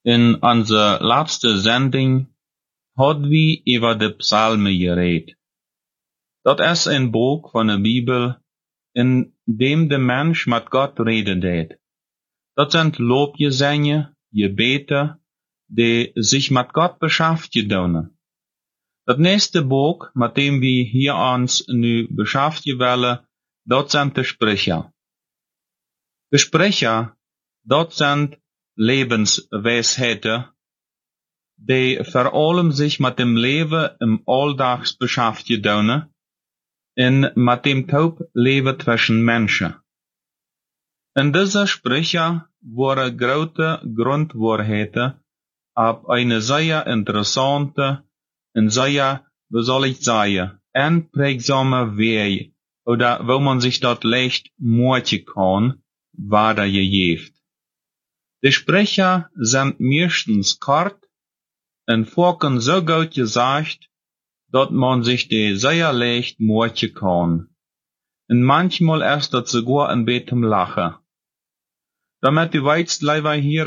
In onze laatste zending hadden we over de psalmen gereed. Dat is een boek van de Bibel, in dem de mens met God reden deed. Dat zijn loopgezangen, gebeten, die zich met God beschäftigen. Dat nächste boek, met dem we hier ons nu beschäftigen willen, dat zijn de Sprecher. De Sprecher, dat zijn Lebensweisheiten, die vor allem sich mit dem Leben im Alltags beschäftigen und mit dem Leben zwischen Menschen. In dieser Sprecher waren große Grundwahrheiten auf eine sehr interessante und sehr, wie soll ich sagen, einprägsame Weg, oder wo man sich dort leicht merken kann, weitergegeben. Die Sprecher sind meistens kort und vorken so gut gesagt, dass man sich die sehr leicht merken kann. Und manchmal ist das sogar ein bisschen lachen. Damit du weißt, lieber hier